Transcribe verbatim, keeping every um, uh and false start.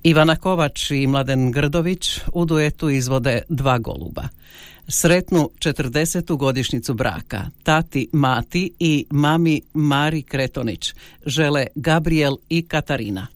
Ivana Kovač i Mladen Grdović u duetu izvode Dva goluba. Sretnu četrdesetu godišnjicu braka tati Mati i mami Mari Kretonić žele Gabriel i Katarina.